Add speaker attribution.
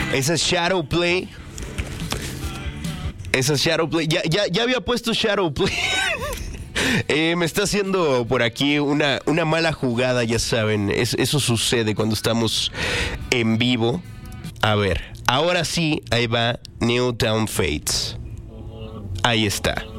Speaker 1: Esa es Shadowplay. Ya había puesto Shadowplay. Me está haciendo por aquí una mala jugada, ya saben. Eso sucede cuando estamos en vivo. A ver, ahora sí, ahí va Newtown Fates. Ahí está.